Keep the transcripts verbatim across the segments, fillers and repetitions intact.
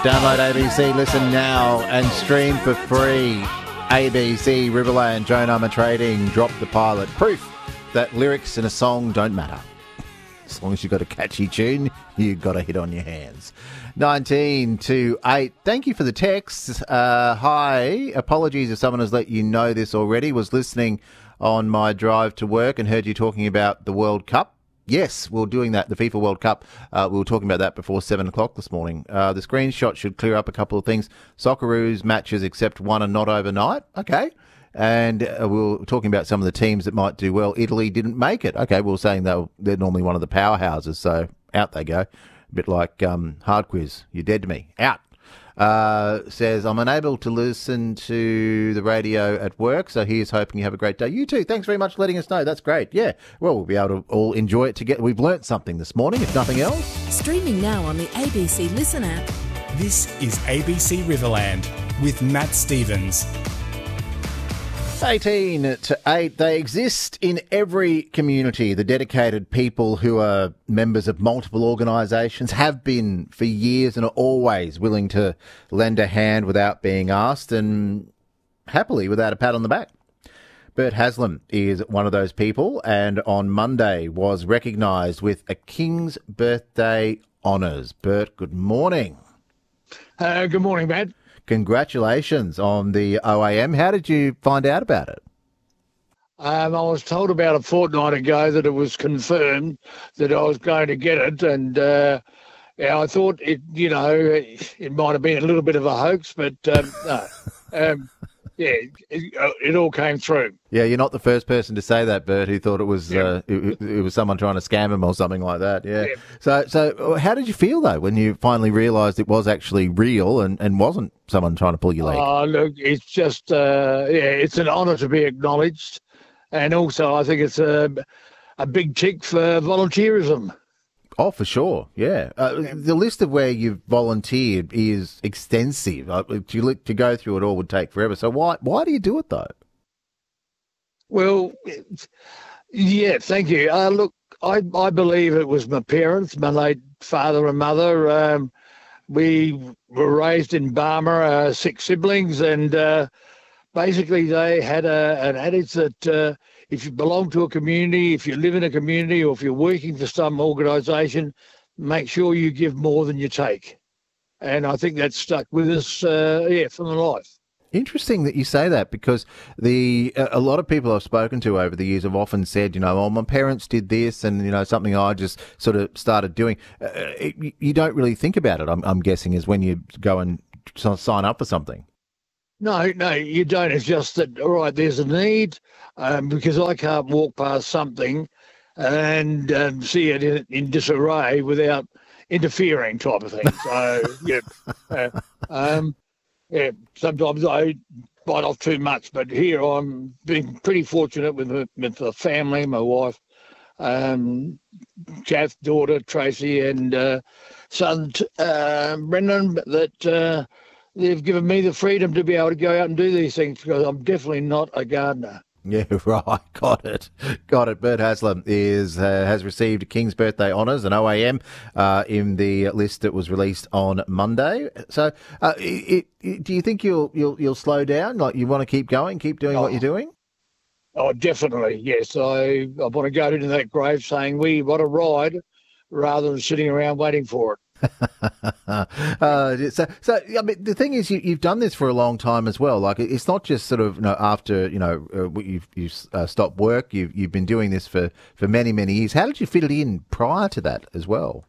Download A B C Listen now and stream for free. A B C Riverland, Joan Armour Trading, Drop the Pilot. Proof that lyrics in a song don't matter. As long as you've got a catchy tune, you've got a hit on your hands. nineteen to eight. Thank you for the text. Uh, hi. Apologies if someone has let you know this already. Was listening on my drive to work and heard you talking about the World Cup. Yes, we we're doing that, the FIFA World Cup. Uh, we were talking about that before seven o'clock this morning. Uh, the screenshot should clear up a couple of things. Socceroos matches except one are not overnight. Okay. And uh, we were talking about some of the teams that might do well. Italy didn't make it. Okay, we were saying they were, they're normally one of the powerhouses, so out they go. A bit like um, Hard Quiz. You're dead to me. Out. Uh, says, I'm unable to listen to the radio at work, so here's hoping you have a great day. You too. Thanks very much for letting us know. That's great. Yeah. Well, we'll be able to all enjoy it together. We've learnt something this morning, if nothing else. Streaming now on the A B C Listen app. This is A B C Riverland with Matt Stevens. eighteen to eight. They exist in every community. The dedicated people who are members of multiple organisations have been for years and are always willing to lend a hand without being asked and happily without a pat on the back. Bert Haslam is one of those people and on Monday was recognised with a King's Birthday Honours. Bert, good morning. Uh, good morning, Matt. Congratulations on the O A M. How did you find out about it? Um, I was told about a fortnight ago that it was confirmed that I was going to get it, and uh, yeah, I thought it, you know, it, it might have been a little bit of a hoax, but um, no, um, yeah, it, it all came through. Yeah, you're not the first person to say that, Bert, who thought it was Yeah. uh, it, it was someone trying to scam him or something like that. Yeah. Yeah. So, so how did you feel though when you finally realised it was actually real and, and wasn't someone trying to pull your leg? Oh, look, it's just, uh, yeah, it's an honour to be acknowledged, and also I think it's a a big tick for volunteerism. Oh, for sure. Yeah. Uh, the list of where you've volunteered is extensive. Uh, to, li- to go through it all would take forever. So why why do you do it though? Well, yeah, thank you. Uh, look, I, I believe it was my parents, my late father and mother. Um, we were raised in Barmer, uh, six siblings, and uh, basically they had a, an adage that uh, if you belong to a community, if you live in a community, or if you're working for some organisation, make sure you give more than you take. And I think that's stuck with us, uh, yeah, for my life. Interesting that you say that because the a lot of people I've spoken to over the years have often said, you know, oh, my parents did this and, you know, something I just sort of started doing. Uh, it, you don't really think about it, I'm, I'm guessing, is when you go and sign up for something. No, no, you don't. It's just that, all right, there's a need um, because I can't walk past something and um, see it in, in disarray without interfering type of thing. So, yeah, uh, um, yeah, sometimes I bite off too much, but here I'm being pretty fortunate with the, with the family, my wife, um, Kath, daughter, Tracy, and uh, son, uh, Brendan, that... Uh, they've given me the freedom to be able to go out and do these things because I'm definitely not a gardener. Yeah, right. Got it. Got it. Bert Haslam is uh, has received King's Birthday Honours, an O A M, uh, in the list that was released on Monday. So, uh, it, it, do you think you'll you'll you'll slow down? Like you want to keep going, keep doing Oh. what you're doing? Oh, definitely, yes. I, I want to go into that grave saying we want a ride rather than sitting around waiting for it. uh, so, so I mean, the thing is, you, you've done this for a long time as well. Like, it's not just sort of, you know, after you know uh, you've you've uh, stopped work. You've you've been doing this for, for many many years. How did you fit it in prior to that as well?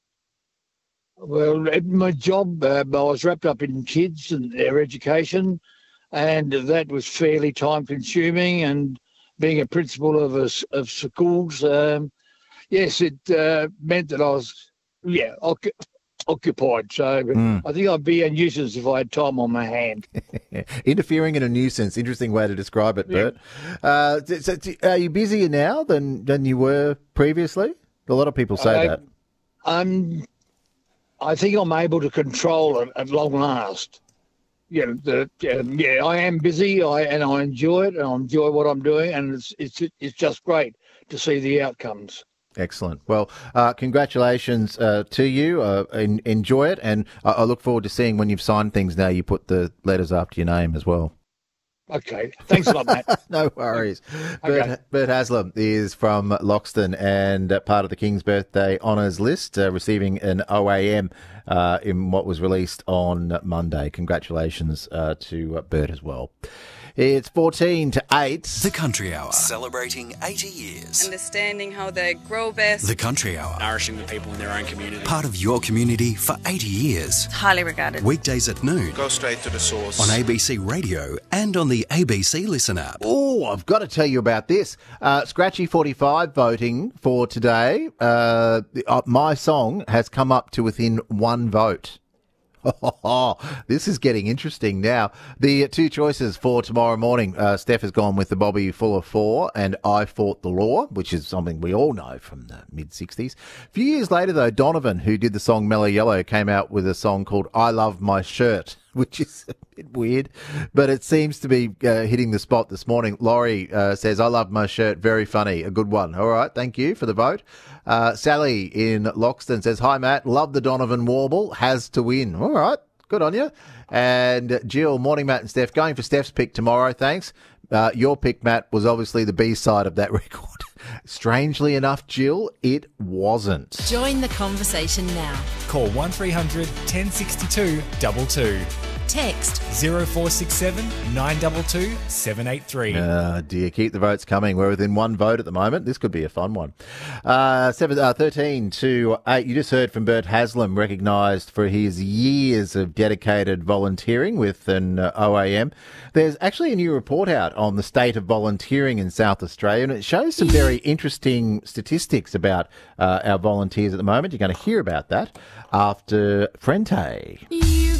Well, at my job, uh, I was wrapped up in kids and their education, and that was fairly time consuming. And being a principal of a, of schools, um, yes, it uh, meant that I was. Yeah, occ- occupied. So Mm. I think I'd be a nuisance if I had time on my hand. Interfering in a nuisance. Interesting way to describe it, Yeah. Bert. Uh, so, so are you busier now than, than you were previously? A lot of people say I- that. Um, I think I'm able to control it at long last. Yeah, the, um, yeah, I am busy, I and I enjoy it, and I enjoy what I'm doing, and it's it's it's just great to see the outcomes. Excellent. Well, uh, congratulations uh, to you. Uh, en- enjoy it, and I-, I look forward to seeing when you've signed things now you put the letters after your name as well. Okay. Thanks a lot, Matt. No worries. Okay. Bert, Bert Haslam is from Loxton and uh, part of the King's Birthday Honours list, uh, receiving an O A M uh, in what was released on Monday. Congratulations uh, to uh, Bert as well. It's fourteen to eight. The Country Hour, celebrating eighty years. Understanding how they grow best. The Country Hour, nourishing the people in their own community. part of your community for eighty years. Highly regarded. Weekdays at noon Go straight to the source. on A B C Radio and on the A B C Listen app. Oh, I've got to tell you about this. Uh, Scratchy forty-five voting for today. Uh, uh, my song has come up to within one vote. Oh, this is getting interesting now. The two choices for tomorrow morning, uh, Steph has gone with the Bobby Fuller Four and I Fought the Law, which is something we all know from the mid-sixties. A few years later, though, Donovan, who did the song Mellow Yellow, came out with a song called I Love My Shirt, which is a bit weird, but it seems to be uh, hitting the spot this morning. Laurie uh, says, I love my shirt. Very funny. A good one. All right. Thank you for the vote. Uh, Sally in Loxton says, hi, Matt. Love the Donovan Warble. Has to win. All right. Good on you. And Jill, morning, Matt and Steph. Going for Steph's pick tomorrow. Thanks. Uh, your pick, Matt, was obviously the B side of that record. Strangely enough, Jill, it wasn't. Join the conversation now. Call one three hundred, ten sixty-two, two two. Text zero four six seven, nine two two, seven eight three. Uh, dear, keep the votes coming. We're within one vote at the moment. This could be a fun one. Uh, seven, uh, thirteen to eight. You just heard from Bert Haslam, recognised for his years of dedicated volunteering with an uh, O A M. There's actually a new report out on the state of volunteering in South Australia, and it shows some very interesting statistics about uh, our volunteers at the moment. You're going to hear about that after Frente. you